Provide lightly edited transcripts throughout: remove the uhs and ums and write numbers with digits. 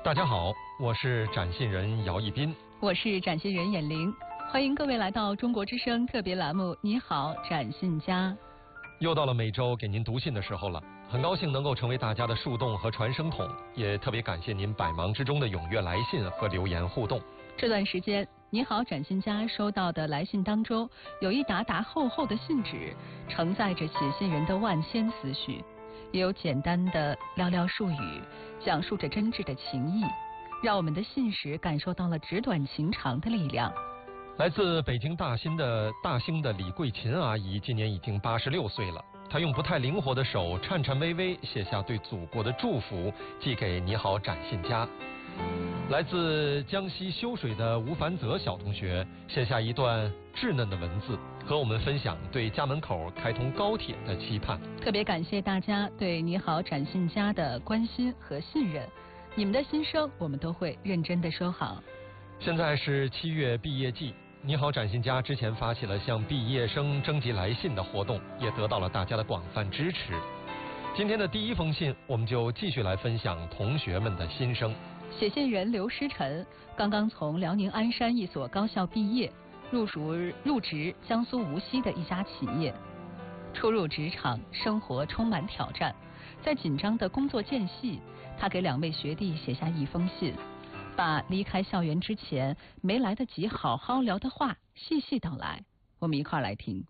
大家好，我是展信人姚一斌， 我是展信人闫玲，欢迎各位来到中国之声特别栏目《你好，展信家》。 又到了每周给您读信的时候了，很高兴能够成为大家的树洞和传声筒，也特别感谢您百忙之中的踊跃来信和留言互动。 这段时间，你好，展信家收到的来信当中，有一沓沓厚厚的信纸，承载着写信人的万千思绪，也有简单的寥寥数语，讲述着真挚的情谊，让我们的信使感受到了纸短情长的力量。 来自北京大兴的李桂琴阿姨今年已经86岁了，她用不太灵活的手颤颤巍巍写下对祖国的祝福，寄给你好展信家。来自江西修水的吴凡泽小同学写下一段稚嫩的文字，和我们分享对家门口开通高铁的期盼。 特别感谢大家对你好展信家的关心和信任，你们的心声我们都会认真的收好。 现在是7月毕业季，你好展信家之前发起了向毕业生征集来信的活动，也得到了大家的广泛支持。今天的第一封信，我们就继续来分享同学们的心声。 写信人刘诗晨刚刚从辽宁鞍山一所高校毕业，入职江苏无锡的一家企业。初入职场，生活充满挑战，在紧张的工作间隙，他给2位学弟写下一封信，把离开校园之前没来得及好好聊的话细细道来。我们一块儿来听。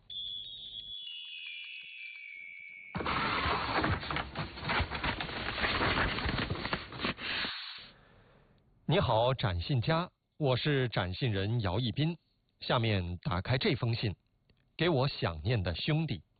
你好，展信家，我是展信人姚一斌。下面打开这封信，给我想念的兄弟。